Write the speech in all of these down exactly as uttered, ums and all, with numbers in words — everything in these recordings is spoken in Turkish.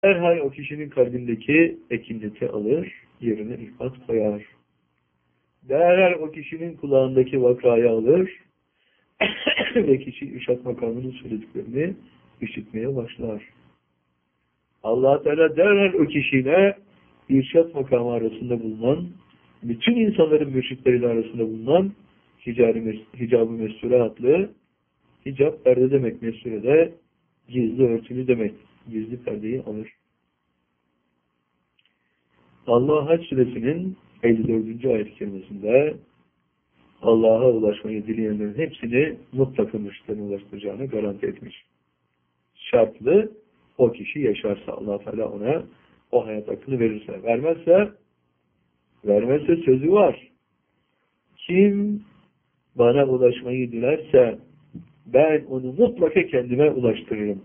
Derhal o kişinin kalbindeki ekinleti alır, yerine ifat koyar. Derhal o kişinin kulağındaki vakayı alır ve kişi irşad makamının söylediklerini işitmeye başlar. Allah Teala derhal o kişiyle irşad makamı arasında bulunan, bütün insanların mürşitleriyle arasında bulunan hicab-ı mesture adlı, hicab perde demek, mesure de gizli örtülü demek, gizli perdeyi alır. Allah Hac suresinin elli dördüncü ayet-i kerimesinde Allah'a ulaşmayı dileyenlerin hepsini mutlaka mürşitlerine ulaştıracağını garanti etmiş. Şartlı o kişi yaşarsa, Allah Teala ona o hayat hakkını verirse, vermezse vermezse sözü var. Kim bana ulaşmayı dilerse ben onu mutlaka kendime ulaştırırım.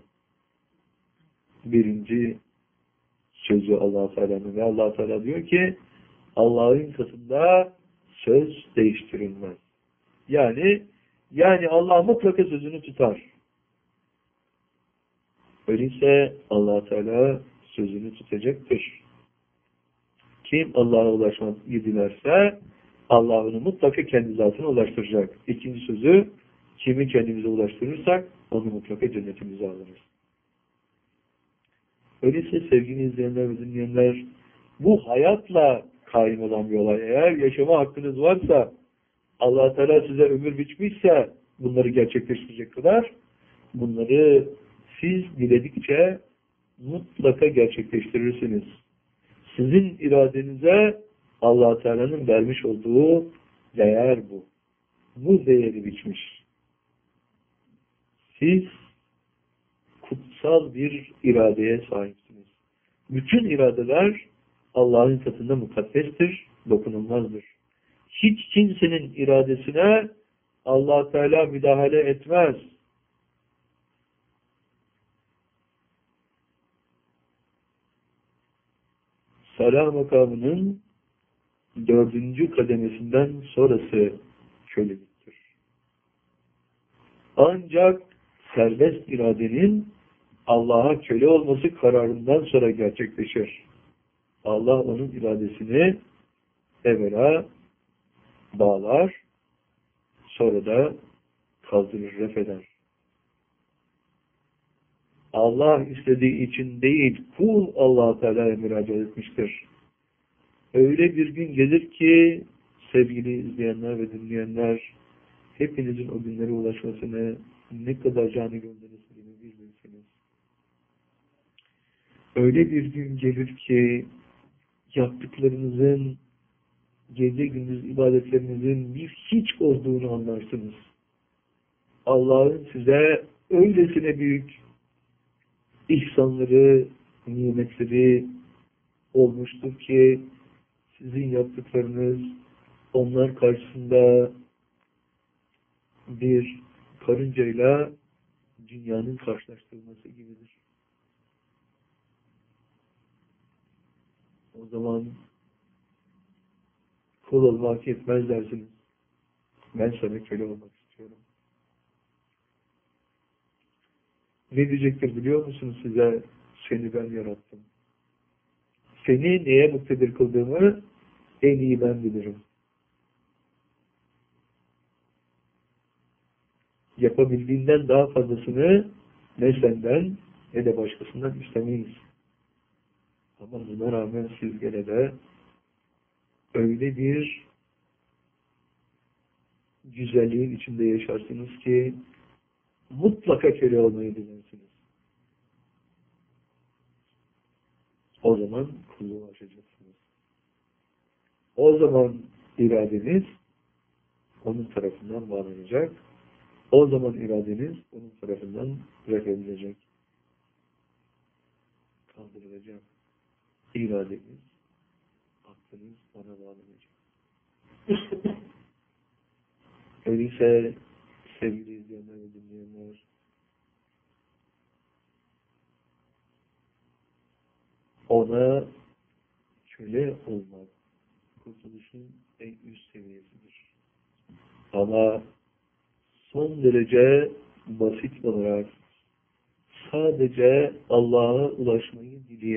Birinci sözü Allah Teala'nın ve Allah Teala diyor ki Allah'ın katında söz değiştirilmez. Yani yani Allah mutlaka sözünü tutar. Öyleyse Allah Teala sözünü tutacaktır. Kim Allah'a ulaşmayı dilerse Allah onu mutlaka kendi zatına ulaştıracak. İkinci sözü kimi kendimize ulaştırırsak onu mutlaka cennetimize alırız. Öyleyse sevgili izleyenler ve dinleyenler, bu hayatla kaim olan bir olay. Eğer yaşama hakkınız varsa, Allah Teala size ömür biçmişse bunları gerçekleştirecek kadar, bunları siz diledikçe mutlaka gerçekleştirirsiniz. Sizin iradenize Allah Teala'nın vermiş olduğu değer bu. Bu değeri biçmiş. Siz kutsal bir iradeye sahipsiniz. Bütün iradeler Allah'ın katında mukaddestir, dokunulmazdır. Hiç kimsenin iradesine Allah Teala müdahale etmez. Salah makamının dördüncü kademesinden sonrası köleliktir. Ancak serbest iradenin Allah'a köle olması kararından sonra gerçekleşir. Allah onun iradesini evvela bağlar, sonra da kaldırır, refeder. Allah istediği için değil, kul Allah Teala'ya müracaat etmiştir. Öyle bir gün gelir ki sevgili izleyenler ve dinleyenler, hepinizin o günlere ulaşmasını ne kadar canı gönlünü bilirsiniz. Öyle bir gün gelir ki yaptıklarınızın, gece gündüz ibadetlerinizin bir hiç olduğunu anlarsınız. Allah'ın size öylesine büyük ihsanları, nimetleri olmuştur ki sizin yaptıklarınız onlar karşısında bir karıncayla dünyanın karşılaştırılması gibidir. O zaman kul olmak yetmez dersiniz. Ben sana köle olmak istiyorum. Ne diyecektir biliyor musunuz size? Seni ben yarattım. Seni neye muktedir kıldığımı en iyi ben bilirim. Yapabildiğinden daha fazlasını ne senden ne de başkasından istemeyiz. Ama buna rağmen siz gene de öyle bir güzelliğin içinde yaşarsınız ki mutlaka köle olmayı dilersiniz. O zaman kulluğa açacaksınız. O zaman iradeniz onun tarafından bağlanacak. O zaman iradeniz onun tarafından reddedilecek. Kaldırılacak. İradeniz, aklınız ona bağlanacak. Öyleyse sevgili izleyenler ve dinleyenler, ona köle olmak kurtuluşun en üst seviyesidir. Ama son derece basit olarak sadece Allah'a ulaşmayı dileyen